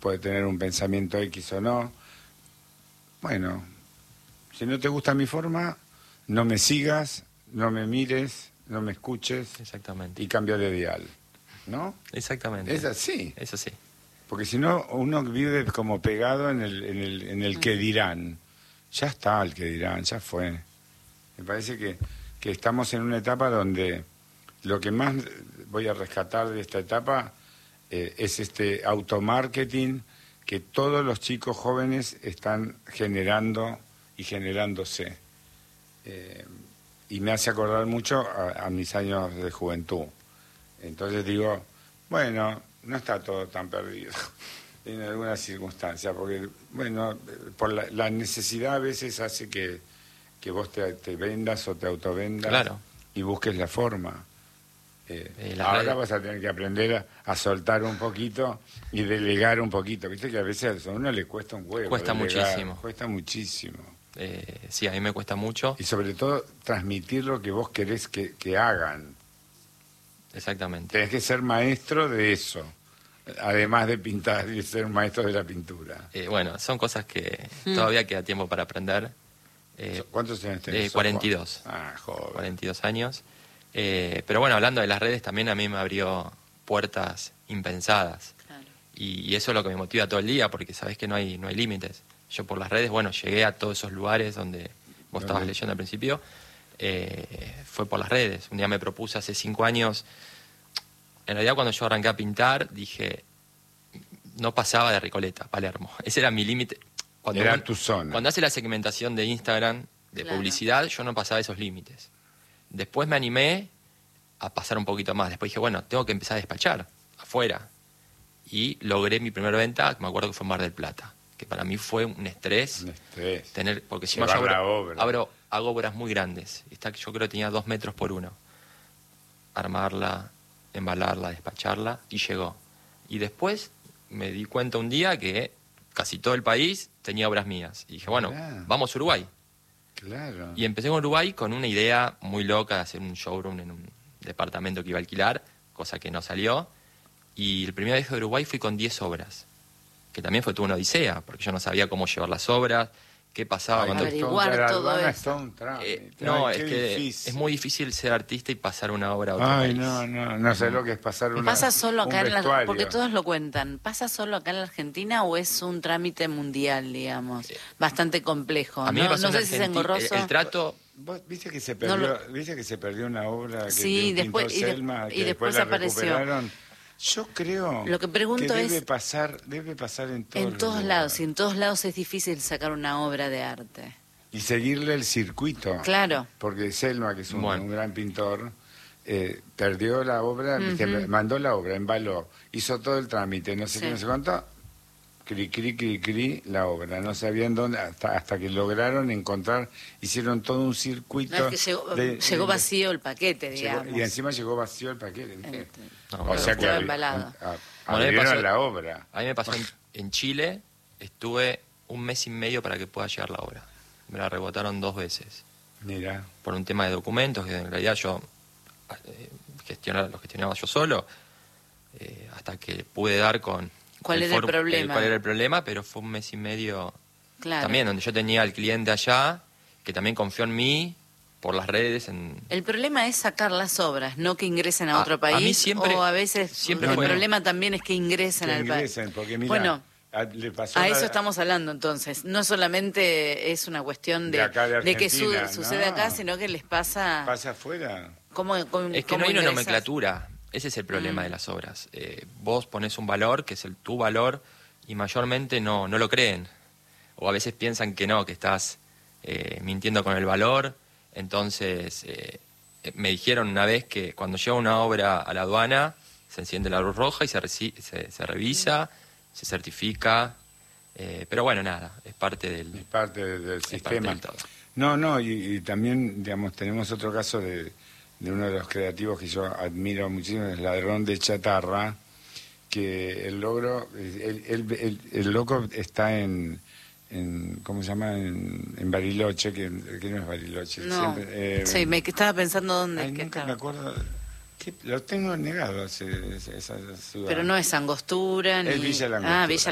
puede tener un pensamiento X o no. Bueno, si no te gusta mi forma, no me sigas, no me mires, no me escuches. Exactamente. Y cambia de dial, ¿no? Exactamente. Es así. Eso sí. Porque si no, uno vive como pegado en el que dirán. Ya está el que dirán, ya fue. Me parece que estamos en una etapa donde lo que más voy a rescatar de esta etapa es este automarketing que todos los chicos jóvenes están generando y generándose. Y me hace acordar mucho a mis años de juventud. Entonces digo, bueno, no está todo tan perdido en algunas circunstancias, porque, bueno, por la necesidad a veces hace que vos te vendas o te autovendas. Claro. Y busques la forma. Ahora redes... vas a tener que aprender a soltar un poquito y delegar un poquito. Viste que a veces a uno le cuesta un huevo. Cuesta delegar, muchísimo. Cuesta muchísimo. Sí, a mí me cuesta mucho. Y sobre todo transmitir lo que vos querés que hagan. Exactamente. Tenés que ser maestro de eso, además de pintar y ser maestro de la pintura. Bueno, son cosas que todavía queda tiempo para aprender. ¿Cuántos años tenés? 42. Ah, joven. 42 años. Pero bueno, hablando de las redes, también a mí me abrió puertas impensadas. Claro. Y eso es lo que me motiva todo el día, porque sabés que no hay límites. Yo por las redes, bueno, llegué a todos esos lugares donde vos estabas leyendo al principio. Fue por las redes. Un día me propuse hace 5 años. En realidad, cuando yo arranqué a pintar, dije, no pasaba de Recoleta, Palermo. Ese era mi límite. Era tu zona. Cuando hace la segmentación de Instagram, de publicidad, yo no pasaba esos límites. Después me animé a pasar un poquito más. Después dije, bueno, tengo que empezar a despachar afuera. Y logré mi primera venta, me acuerdo que fue en Mar del Plata, que para mí fue un estrés. Tener, porque si yo hago obras muy grandes. Yo creo que tenía 2 metros por 1. Armarla, embalarla, despacharla, y llegó. Y después me di cuenta un día que casi todo el país tenía obras mías. Y dije, bueno, vamos a Uruguay. Claro. Y empecé con Uruguay con una idea muy loca de hacer un showroom en un departamento que iba a alquilar, cosa que no salió. Y el primer viaje de Uruguay fui con 10 obras, que también fue toda una odisea, porque yo no sabía cómo llevar las obras, qué pasaba cuando... Averiguar todo eso. No, es que es muy difícil ser artista y pasar una obra a otro país. No sé lo que es pasar una... ¿Pasa solo acá porque todos lo cuentan, ¿pasa solo acá en la Argentina o es un trámite mundial, digamos? Bastante complejo. A mí me pasó no sé si es engorroso. El trato... ¿Vos viste que se perdió, viste que se perdió una obra que sí, después, Selma, y después la apareció. Recuperaron? Yo creo lo que pregunto debe pasar en todos lados. Y en todos lados es difícil sacar una obra de arte. Y seguirle el circuito. Claro. Porque Selma, que es un gran pintor, perdió la obra, mandó la obra, embaló, hizo todo el trámite, no sé qué, no sé cuánto, cri, la obra. No sabían dónde, hasta que lograron encontrar, hicieron todo un circuito. No, es que llegó vacío el paquete, digamos. Y encima llegó vacío el paquete. O sea que embalado. abrieron la obra. A mí me pasó en Chile, estuve 1 mes y medio para que pueda llegar la obra. Me la rebotaron 2 veces. Mira. Por un tema de documentos, que en realidad yo lo gestionaba yo solo, hasta que pude dar con... ¿Cuál era el problema? ¿Cuál era el problema? Pero fue 1 mes y medio claro. También, donde yo tenía al cliente allá, que también confió en mí, por las redes. El problema es sacar las obras, no que ingresen a otro país. A mí siempre, o a veces el problema también es que ingresen al país. Porque mira, bueno, le pasó a eso estamos hablando entonces. No solamente es una cuestión de que sucede acá, sino que les pasa... ¿Pasa afuera? Es que no hay una nomenclatura. Ese es el problema de las obras. Vos ponés un valor, que es tu valor, y mayormente no lo creen. O a veces piensan que no, que estás mintiendo con el valor. Entonces, me dijeron una vez que cuando llega una obra a la aduana, se enciende la luz roja y se revisa, se certifica. Pero bueno, nada, es parte del sistema. Todo. No, y también, digamos, tenemos otro caso de uno de los creativos que yo admiro muchísimo, es Ladrón de Chatarra, que el logro, el loco está en ¿cómo se llama? En Bariloche, que no es Bariloche. No. Siempre, sí, me estaba pensando dónde es que nunca estaba. me acuerdo. Lo tengo negado esa ciudad. Pero no es Angostura, es ni... Villa Langostura. Villa